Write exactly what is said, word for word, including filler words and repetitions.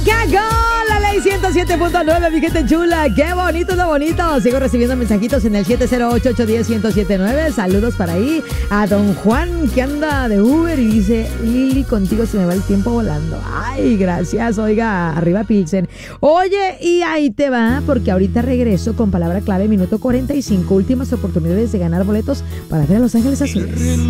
Chicago, la ley ciento siete punto nueve, mi gente chula. Qué bonito, lo bonito. Sigo recibiendo mensajitos en el siete cero ocho, ocho uno cero, uno cero siete nueve. Saludos para ahí a don Juan, que anda de Uber y dice: Lili, contigo se me va el tiempo volando. Ay, gracias. Oiga, arriba Pilsen. Oye, y ahí te va, porque ahorita regreso con palabra clave, minuto cuarenta y cinco. Últimas oportunidades de ganar boletos para ver a Los Ángeles Azules.